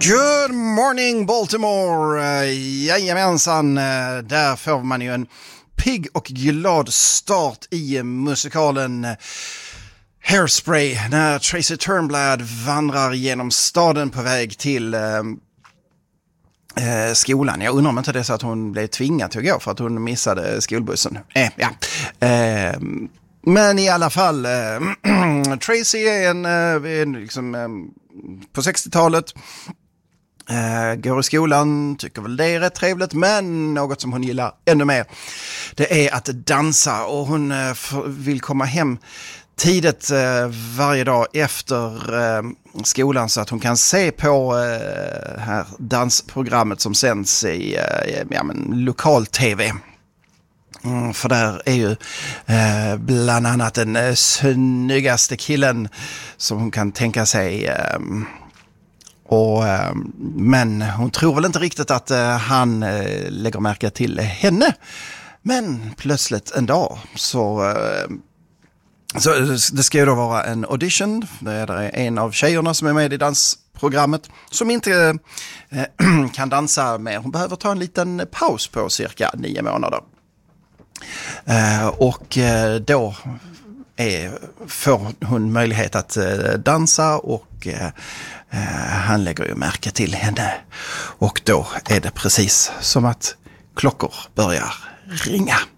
Good morning Baltimore! Jajamensan, där får man ju en pigg och glad start i musikalen Hairspray när Tracy Turnblad vandrar genom staden på väg till skolan. Jag undrar om inte det är så att hon blev tvingad till att gå för att hon missade skolbussen. Men i alla fall, Tracy är på 60-talet. Går i skolan, tycker väl det är rätt trevligt, men något som hon gillar ännu mer, det är att dansa, och hon vill komma hem tidigt varje dag efter skolan så att hon kan se på här dansprogrammet som sänds i lokal-tv. För där är ju bland annat den snyggaste killen som hon kan tänka sig. Men hon tror väl inte riktigt att han lägger märke till henne. Men plötsligt en dag så det ska ju då vara en audition. Det är en av tjejerna som är med i dansprogrammet som inte kan dansa mer. Hon behöver ta en liten paus på cirka 9 månader. Och då får hon möjlighet att dansa, och han lägger ju märke till henne. Och då är det precis som att klockor börjar ringa.